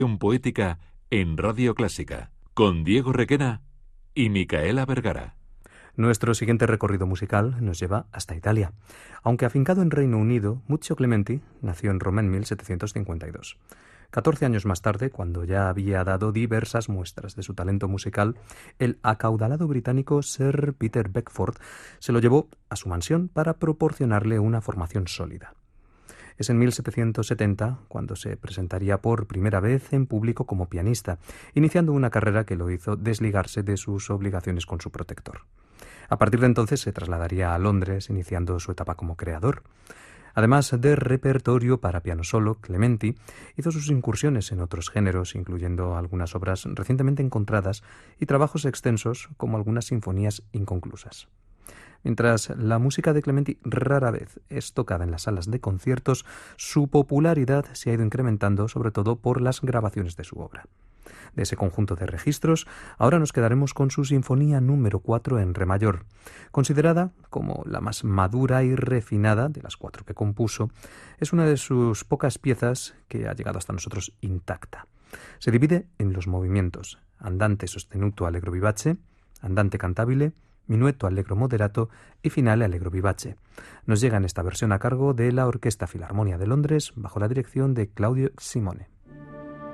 Poética en Radio Clásica, con Diego Requena y Micaela Vergara. Nuestro siguiente recorrido musical nos lleva hasta Italia. Aunque afincado en Reino Unido, Muzio Clementi nació en Roma en 1752. 14 años más tarde, cuando ya había dado diversas muestras de su talento musical, el acaudalado británico Sir Peter Beckford se lo llevó a su mansión para proporcionarle una formación sólida. Es en 1770 cuando se presentaría por primera vez en público como pianista, iniciando una carrera que lo hizo desligarse de sus obligaciones con su protector. A partir de entonces se trasladaría a Londres, iniciando su etapa como creador. Además de repertorio para piano solo, Clementi hizo sus incursiones en otros géneros, incluyendo algunas obras recientemente encontradas y trabajos extensos como algunas sinfonías inconclusas. Mientras la música de Clementi rara vez es tocada en las salas de conciertos, su popularidad se ha ido incrementando, sobre todo por las grabaciones de su obra. De ese conjunto de registros, ahora nos quedaremos con su Sinfonía número 4 en re mayor. Considerada como la más madura y refinada de las 4 que compuso, es una de sus pocas piezas que ha llegado hasta nosotros intacta. Se divide en los movimientos andante sostenuto allegro vivace, andante cantabile, minueto allegro moderato y finale allegro vivace. Nos llega en esta versión a cargo de la Orquesta Filarmonia de Londres bajo la dirección de Claudio Simone.